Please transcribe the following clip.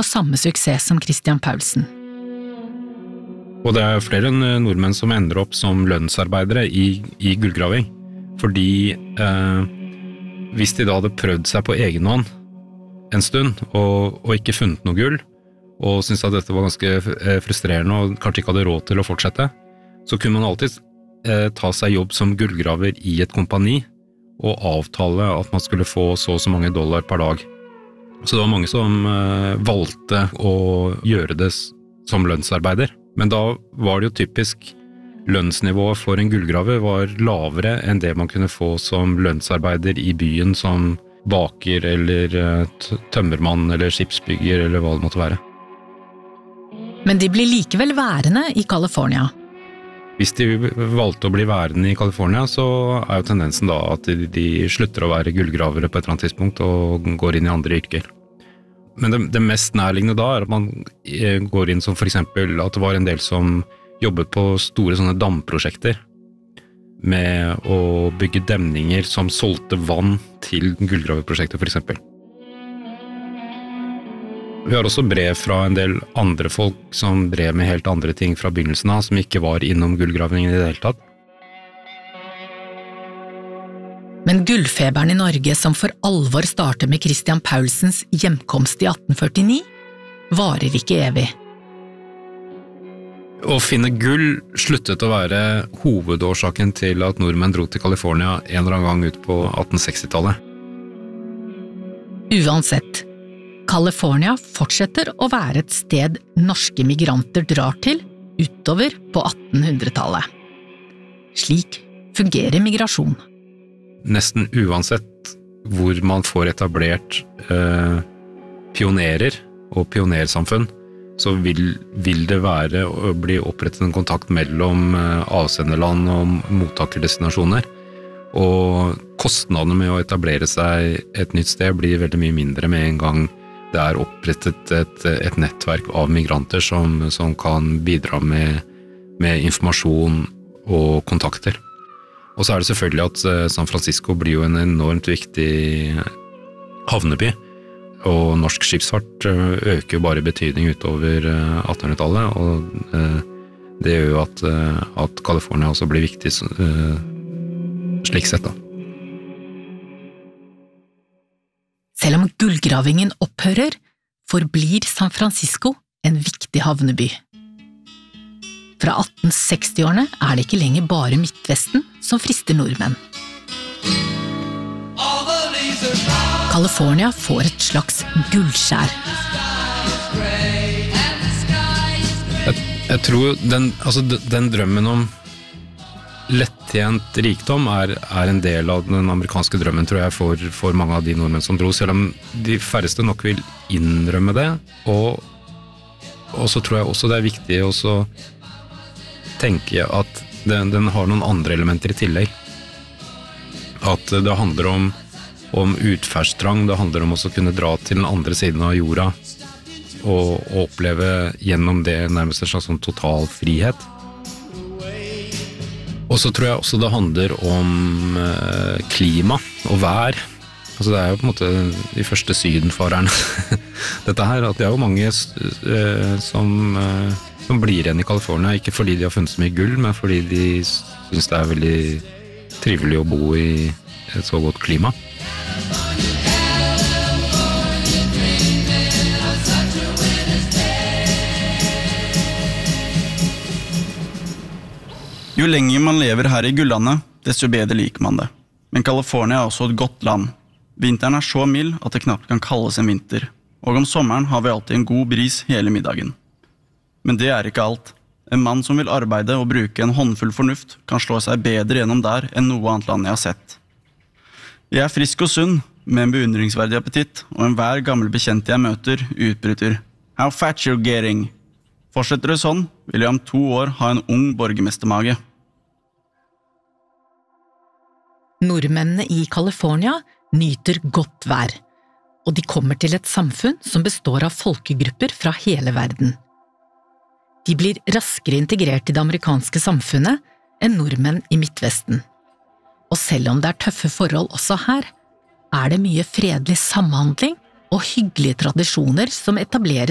få samme suksess som Christian Paulsen. Og det flere nordmenn som ender opp som lønnsarbeidere i gullgraving. Fordi hvis de da hadde prøvd seg på egen hånd en stund, og ikke funnet noe gull, og syntes at dette var ganske frustrerende, og kanskje ikke hadde råd til å fortsette, så kunne man alltid ta seg jobb som gullgraver i et kompani, og avtale at man skulle få så og så mange dollar per dag. Så det var mange som valgte å gjøre det som lønnsarbeider. Men da var det jo typisk lønnsnivået for en gullgraver var lavere enn det man kunne få som lønnsarbeider i byen som baker eller tømmermann eller skipsbygger eller hva det måtte være. Men de blir likevel værende i California. Hvis de valgte å bli værende i California, så jo tendensen da at de slutter å være gullgravere på et eller annet tidspunkt og går inn i andre yrker. Men det mest nærliggende da at man går inn som for eksempel at det var en del som jobbet på store sånne damprosjekter med å bygge demninger som solgte vann til gullgraverprosjekter for eksempel. Vi har også brev fra en del andre folk som drev med helt andre ting fra begynnelsen av, som ikke var innom gullgravningen i det hele tatt. Men gullfeberen i Norge som for alvor starter med Christian Paulsens hjemkomst i 1849, varer ikke evig. Å finne gull sluttet å være hovedårsaken til at nordmenn dro til California en eller annen gang ut på 1860-tallet. Uansett, California fortsetter å være et sted norske migranter drar til utover på 1800-tallet. Slik fungerer migrasjon. Nesten uansett hvor man får etablert pionerer og pionersamfunn, så vil det være å bli opprettet en kontakt mellom avsenderland og mottakerdestinasjoner. Og kostnadene med å etablere seg et nytt sted blir veldig mye mindre med en gang det opprettet et nettverk av migranter som kan bidra med informasjon og kontakter. Og så det selvfølgelig at San Francisco blir jo en enormt viktig havneby, og norsk skipsfart øker jo bare betydning utover 1800-tallet, og det gjør jo at California også blir viktig slik sett da. Selv om gullgravingen opphører, forblir San Francisco en viktig havneby. Fra 1860-årene det ikke lenger bare Midtvesten som frister nordmenn. California får et slags gullskjær. Jeg tror den drømmen om lettjent rikdom en del av den amerikanske drømmen, tror jeg, for mange av de nordmenn som dro, selv om de færreste nok vil innrømme det, og så tror jeg også det viktig å tenker jeg at den har noen andre elementer i tillegg. At det handler om utferdstrang, det handler om å kunne dra til den andre siden av jorda og oppleve gjennom det nærmest en slags sånn total frihet. Og så tror jeg også det handler om klima og vær. Altså det jo på en måte de første sydenfarerne. Dette her, at det jo mange som blir igjen i California, ikke fordi de har funnet så mye gull, men fordi de synes det veldig trivelig å bo i et så godt klima. Jo lenger man lever her i gullandet, desto bedre liker man det. Men California også et godt land. Vinteren så mild at det knapt kan kalles en vinter, og om sommeren har vi alltid en god bris hele middagen. Men det ikke alt. En mann som vil arbeide og bruke en håndfull fornuft kan slå seg bedre gjennom der enn noe annet land jeg har sett. Jeg frisk og sunn, med en beundringsverdig appetitt, og enhver gammel bekjente jeg møter utbryter «How fat you're getting!» Fortsetter det sånn, vil jeg om 2 år ha en ung borgermestermage. Nordmennene i California nyter godt vær, og de kommer til et samfunn som består av folkegrupper fra hele verden. De blir raskere integrert i det amerikanske samfunnet enn nordmenn i Midtvesten. Og selv om det tøffe forhold også her, det mye fredelig samhandling og hyggelige tradisjoner som etableres